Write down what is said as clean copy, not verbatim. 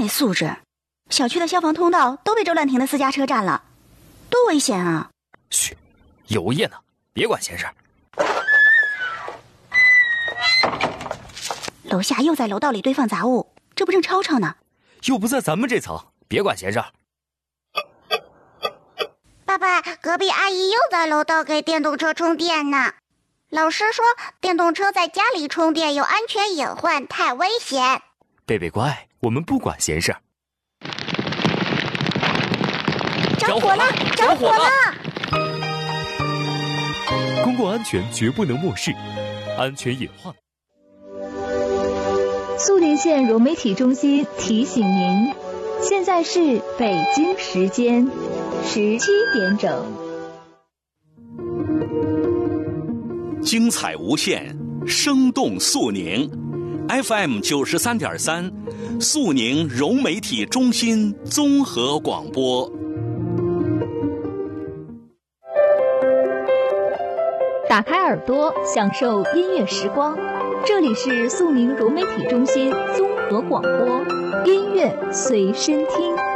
没素质！小区的消防通道都被周乱停的私家车占了，多危险啊！ 嘘，有物业呢，别管闲事。 楼下又在楼道里堆放杂物，这不正吵吵呢？ 又不在咱们这层，别管闲事。 爸爸，隔壁阿姨又在楼道给电动车充电呢。老师说电动车在家里充电有安全隐患，太危险。 贝贝乖，我们不管闲事。 着火了！着火了！ 公共安全绝不能漠视，安全隐患。 苏宁县融媒体中心提醒您，现在是北京时间17点整。 精彩无限，生动肃宁 FM 93.3，肃宁融媒体中心综合广播。 打开耳朵，享受音乐时光。这里是肃宁融媒体中心综合广播，音乐随身听。